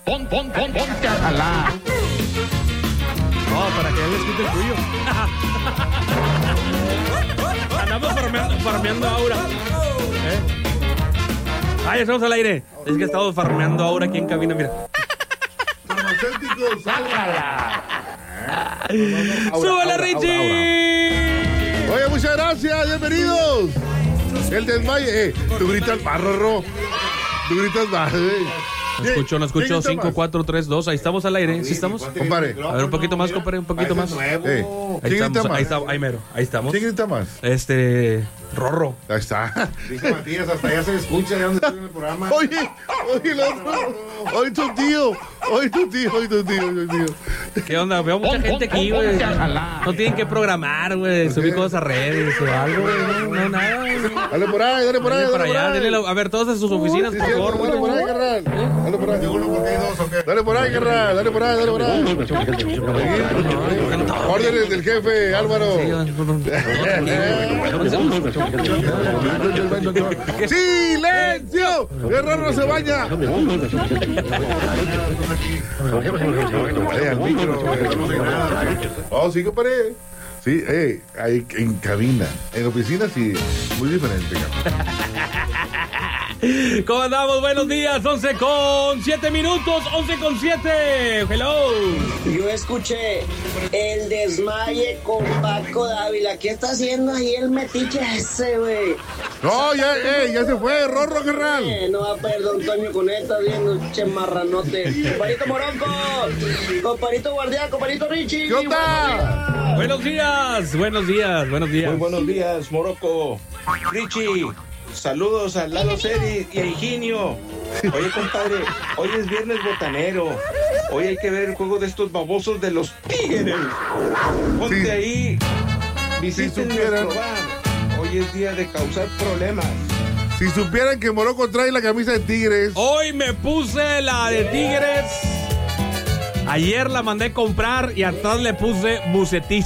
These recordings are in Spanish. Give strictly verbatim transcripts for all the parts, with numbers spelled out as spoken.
Pon, pon, pon, ponte a jalar. No, para que él les quite el tuyo. Andamos farmeando, farmeando aura. ¿Eh? Ay, estamos al aire. Es que estamos farmeando aura aquí en cabina, mira. Farmacéuticos, ¡Sácala! ¡Súbele, Richie! Oye, muchas gracias, bienvenidos. El desmaye, eh, tú gritas más, Rorro. Tú gritas más, eh. No escucho, no escucho. cinco, cuatro, tres, dos. Ahí estamos al aire. ¿Sí estamos? Compadre. A ver, un poquito más, compadre, un poquito más. Eh, Ahí ¿quién grita estamos, más? ahí está, ahí mero. Ahí estamos. ¿Quién grita más? Este, Rorro. Ahí está. Dice Matías, hasta allá se escucha ya donde estoy en el programa. Oye, oye, el otro. Oye, tu tío. Oye, tu tío, oye, tu tío, oye, tu tío. ¿Qué onda? Veo mucha Pon, gente pon, aquí, pon, güey. ponte a jalar. No tienen que programar, güey. Subir cosas a redes o algo, güey. No, no, nada, güey. Dale por ahí, dale por ahí, Dale para dale por allá, ahí. dile, a ver, todas en sus oficinas, Sí, por sí, favor, dale por ahí, güey. carnal. Dale por ahí. Uno porque hay dos, ¿o qué? Dale por ahí, carnal. Dale por ahí, dale por ahí. Órdenes del jefe, Álvaro. ¡Silencio! ¡El Rorro se baña! Eh, al micro. Oh, sí, compadre. Sí, eh, hay en cabina. En oficina, sí, muy diferente, cabrón. ¿Cómo andamos? Buenos días, once con siete minutos, once con siete. Hello. Yo escuché el desmaye con Paco Dávila. ¿Qué está haciendo ahí el metiche ese, güey? No, ya, eh, ya se fue, Rorro, carnal. Eh, no va a perder Don Toño con esta viendo, che marranote. Comparito Moronco, comparito Guardián, comparito Richie. ¿Qué onda? Buenos días, buenos días, buenos días. Muy buenos días, Morocco. Richie, saludos a Lalo Seri y a Higinio. Oye, compadre, hoy es viernes botanero. Hoy hay que ver el juego de estos babosos de los Tigres. Ponte Sí. ahí. Visiten Si supieran. nuestro bar. Hoy es día de causar problemas. Si supieran que Morocco trae la camisa de Tigres. Hoy me puse la de Tigres. Ayer la mandé comprar y atrás le puse Bucetich.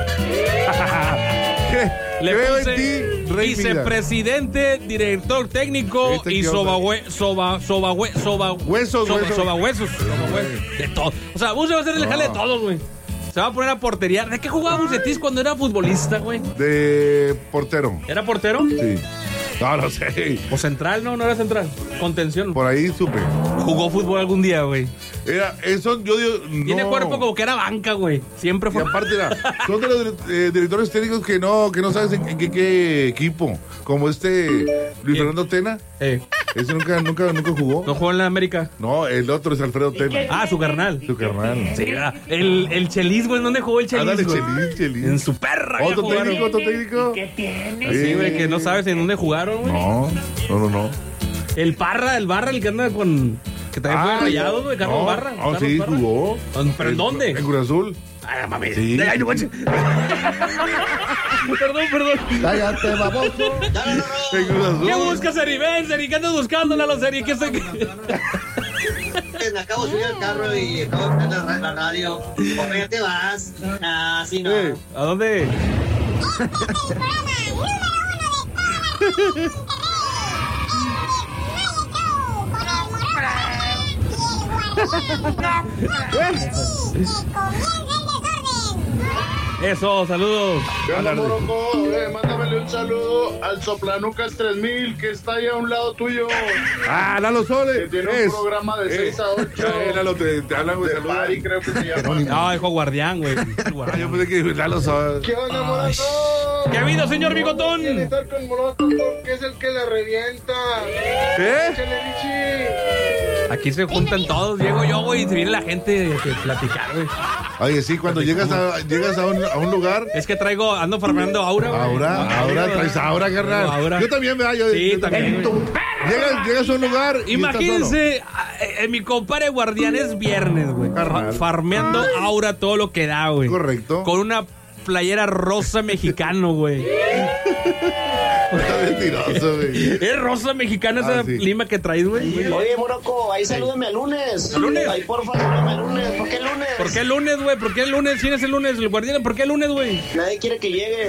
Le Creo en puse ti, Rey Vida. vicepresidente, director técnico Este y qué onda. sobahue, soba, sobahue, soba, Huesos, soba, huesos. sobahuesos, sobahuesos, de todo. O sea, Buce va a hacer el jale de todos, güey. Se va a poner a portería. ¿De qué jugaba Bucetich cuando era futbolista, güey? De portero. ¿Era portero? Sí. No, no sé. ¿O central? No, no era central. Contención. Por ahí supe. Jugó fútbol algún día, güey. Era, eso yo digo. Tiene no. cuerpo como que era banca, güey. Siempre Y fue. aparte, era, son de los eh, directores técnicos que no, que no sabes en, en qué, qué equipo. Como este Luis ¿Quién? Fernando Tena. Eh, Ese nunca, nunca, nunca jugó. no jugó en la América. No, el otro es Alfredo Tena. Ah, su carnal. Su carnal. Sí, era el, el Chelis, güey. ¿Dónde jugó el Chelis, Ándale, güey? Chelis, Chelis. En su perra. ya Otro jugaron. técnico, otro técnico. ¿Qué tiene? Sí, güey, que no sabes en dónde jugaron, güey. No, no, no, no. El Parra, el Barra, el que anda con... Que también fue rayado, güey. Carlos no, Barra. No, Carlos sí, Barra. jugó. ¿Pero en dónde? En Cruz Azul. Ay, mami. Sí. Ay, no manches. Perdón, perdón. Cállate, baboso. En Cruz Azul. ¿Qué buscas, Seri? Ven, Seri. ¿Qué andas buscando, Lalo, Seri? ¿Qué sé qué? Me acabo de subir al carro y acabo de prender la, la radio. ¿Por qué te vas? Ah, sí, no. Eh, ¿A dónde? Eso, saludos. ¿Qué onda, Morocco? Eh, mándamele un saludo al Soplanucas tres mil que está ahí a un lado tuyo. Ah, Lalo Sole. Que tiene Es. un programa de seis a ocho. Eh, Lalo, te, te hablan, güey. De saludos. Mari, creo que se llama. No, hijo guardián, güey. Ah, yo pensé que Lalo Sole. ¿Qué onda, Morocco? ¿Qué ha habido, señor Bigotón? Quiere estar con Morocco porque es el que la revienta. ¿Eh? Échale, Richie. Aquí se juntan todos, Diego, yo, güey, y se viene la gente a platicar, güey. Oye, sí, cuando llegas a, llegas a, un, a un lugar. Es que traigo, ando farmando aura, güey. Ahora, ahora traes ahora, carnal. Ahora. Yo también, ¿verdad? Yo, Sí, yo también, güey. Llegas, llegas a un lugar. y estás solo. Imagínense, eh, eh, mi compadre guardián es viernes, güey. Carnal. Fa- Farmeando aura todo lo que da, güey. Correcto. Con una playera rosa mexicano, güey. Mentiroso, güey. Es rosa mexicana esa Ah, sí. lima que traes, güey. Oye, Morocco, ahí salúdame al lunes. ¿Al lunes? Ahí, porfa, salúdame al lunes. ¿Por qué el lunes? ¿Por qué el lunes, güey? ¿Por qué el lunes? ¿Quién es el lunes? ¿El guardián? ¿Por qué el lunes, güey? Nadie quiere que llegue.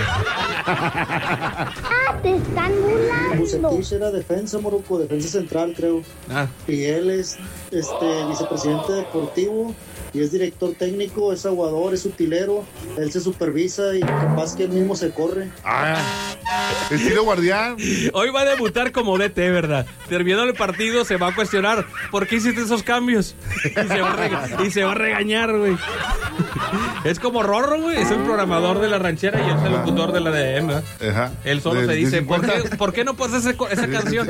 Ah, te están burlando. Bucetich era defensa, Morocco, defensa central, creo. Ah. Y él es este vicepresidente deportivo y es director técnico, es aguador, es utilero. Él se supervisa y capaz que él mismo se corre. Ah, estilo guardián. Hoy va a debutar como D T, ¿verdad? Terminando el partido se va a cuestionar ¿por qué hiciste esos cambios? Y se va a, rega- y se va a regañar, güey. Es como Rorro, güey. Es el programador de la ranchera y es el locutor de la D M. Ajá. Él solo De- se dice, de ¿por cincuenta. qué, ¿por qué no pones ese co- esa canción?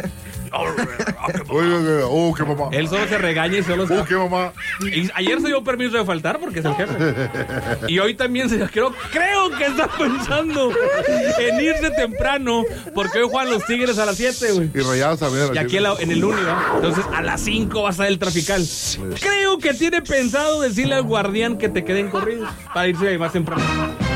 Oye, oye, oh, qué mamá. Él solo se regaña y solo se... Oh, qué mamá. Y ayer se dio permiso de faltar porque es el jefe. Y hoy también se creo, creo que está pensando en irse temprano porque hoy juegan los Tigres a las siete, güey. Y Rayados también. Y aquí en, la- en el Uni, ¿va? Entonces a las cinco va a estar el trafical. Creo que tiene pensado decirle al guardián que te queden corridos para irse ahí más temprano.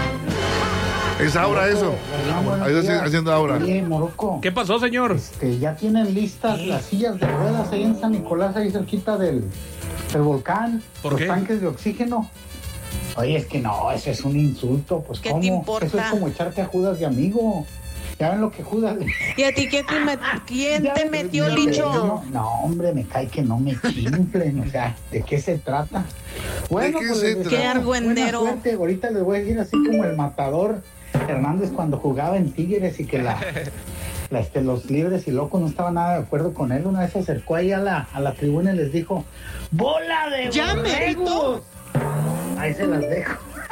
Es Aura eso. Ahí está haciendo Aura. Oye, Morocco, ¿Qué pasó, señor? este, ya tienen listas las sillas de ruedas ahí en San Nicolás, ahí cerquita del, del volcán. ¿Por los qué? tanques de oxígeno. Oye, es que no, eso es un insulto, pues ¿Qué ¿cómo? te importa? Eso es como echarte a Judas de amigo. ¿Ya ven lo que Judas? ¿Y a ti qué te met- quién Ya, te metió, ya, Licho? No, no, hombre, me cae que no me chinflen, o sea, ¿de qué se trata? Bueno, ¿De qué pues se les trata? deseo Qué argüendero. buena suerte. Ahorita les voy a decir así como el matador Hernández cuando jugaba en Tigres y que la, la, este, los libres y locos no estaban nada de acuerdo con él. Una vez se acercó ahí a la, a la tribuna y les dijo, ¡bola de ¡Ya, borregos! Ahí se las dejo.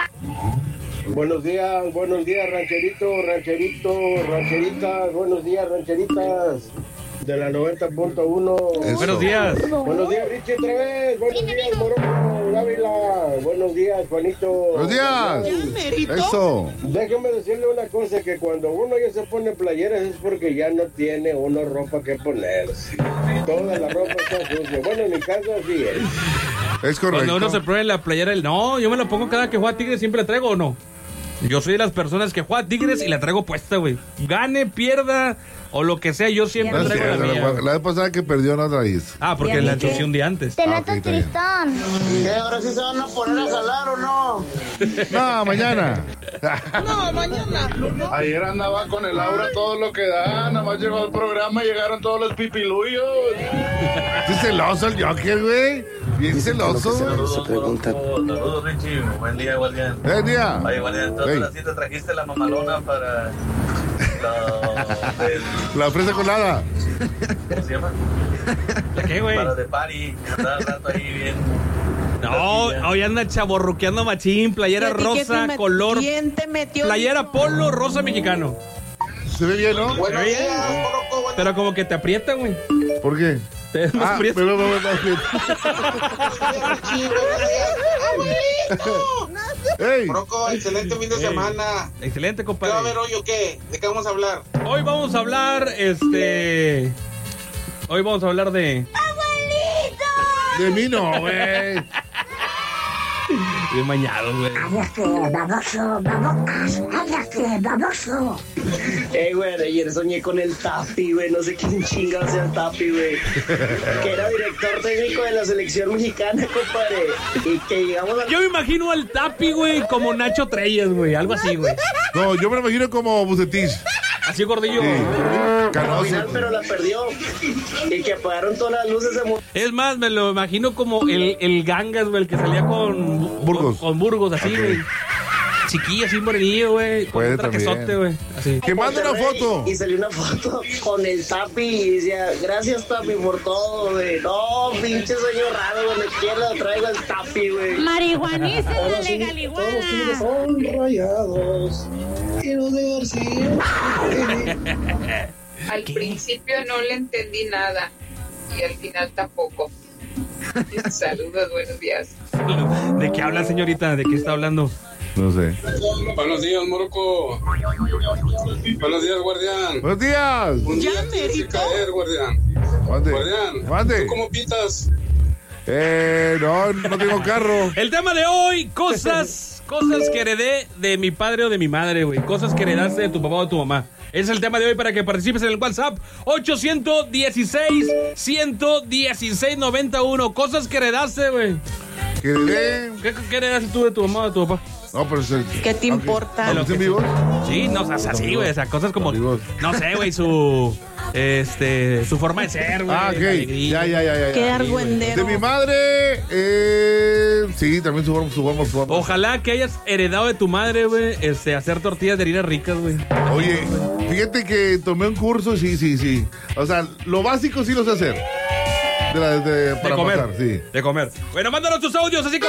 Buenos días, buenos días, rancherito, rancherito, rancheritas, buenos días, rancheritas de la noventa punto uno. Eso. Buenos días. Buenos días, Richie, otra vez. Buenos días, Morocco, Dávila. Buenos días, Juanito. Buenos días. Eso. Déjeme decirle una cosa, que cuando uno ya se pone playeras es porque ya no tiene uno ropa que ponerse. Toda la ropa está sucia. Bueno, en mi caso así es. Es correcto. Cuando uno se prueba la playera, el... no, yo me la pongo cada que juega Tigres, siempre la traigo o no. Yo soy de las personas que juega Tigres y la traigo puesta, güey. Gane, pierda o lo que sea, yo siempre No es traigo la cierto, mía. la, la vez pasada que perdió no traís. Ah, porque ¿Y a mí la qué? ensucié un día antes. Te Ah, noto ok, está bien. tristón. ¿Qué? ¿Ahora sí se van a poner a jalar o no? No, mañana. Ayer andaba con el aura todo lo que da, nada más llegó al programa y llegaron todos los pipiluyos. Sí, celoso el Joker, güey. Bien celoso. Se pregunta. Saludos, Richie. Buen día, guardián. Buen día. Oye, guardián, entonces Ey. ahora sí te trajiste la mamalona para la, del- La fresa colada. ¿cómo se llama? ¿La qué, güey? Para de party, que andaba el rato ahí bien. No, hoy anda chaborruqueando machín, playera ¿Y a ti qué te rosa, met- color, ¿Quién te metió? playera polo, rosa mexicano. Se ve bien, ¿no? Buenos Bien. días, Morocco. Buenos Pero como que te aprieta, güey. ¿Por qué? Te ves más Ah, prieto. pero, pero, pero, pero. días, Richie. Buenos días. ¡Ey! Morocco, excelente fin de Ey. semana. Excelente, ¿Qué va a haber compadre. hoy o qué? ¿De qué vamos a hablar? Hoy vamos a hablar, este... Hoy vamos a hablar de... De mí no, güey. De mañados, güey. Eh, güey, ayer soñé con el Tapi, güey. No sé quién chingado sea el Tapi, güey. Que era director técnico de la selección mexicana, compadre. Y que llegamos a... Yo me imagino al Tapi, güey, como Nacho Treyes, güey. Algo así, güey. No, yo me lo imagino como Bucetich. Así gordillo. Sí. al Canoso. final, pero la perdió. Y que apagaron todas las luces de... mo- Es más, me lo imagino como el, el Gangas, güey, el que salía con... Burgos. Con, con Burgos, así, Ok. güey. Chiquillo, así morenillo, güey. Con Puede un traquezote, también. güey. Así. Que mande una Monterrey, foto. Y salió una foto con el Tapi y decía, gracias Tapi por todo, güey. No, pinche sueño raro, donde quiera lo traigo el Tapi, güey. Marihuaniza la Todos tigres legaliguana. son rayados. Y los de García. Al principio no le entendí nada y al final tampoco. Saludos, buenos días. ¿De qué habla, señorita? ¿De qué está hablando? No sé. Buenos días, Morocco. Buenos días, guardián. Buenos días. Un día tienes que caer, guardián. Mande. Guardián, Mande. ¿tú cómo pitas? Eh, no, no tengo carro. El tema de hoy, cosas Cosas que heredé de mi padre o de mi madre, güey. Cosas que heredaste de tu papá o de tu mamá. Ese es el tema de hoy para que participes en el WhatsApp. ochocientos dieciséis, ciento dieciséis, noventa y uno. Cosas que heredaste, güey. Que heredé. ¿Qué, ¿Qué heredaste tú de tu mamá o de tu papá? No, pero es el... ¿Qué te importa? De lo ¿Están que- vivos? Sí, no seas así, güey. O sea, cosas como... Amigos. No sé, güey, su... Este... Su forma de ser, güey. Ah, ok. la alegría. Ya, ya, ya, ya. Qué ya. argüendero. De mi madre, eh, sí, también su forma, su forma, su forma. Ojalá que hayas heredado de tu madre, güey, este, hacer tortillas de harina ricas, güey. Oye, fíjate que tomé un curso y sí, sí, sí. O sea, lo básico sí lo sé hacer. De la, de, para de comer. pasar, sí. De comer. Bueno, mándanos tus audios, así que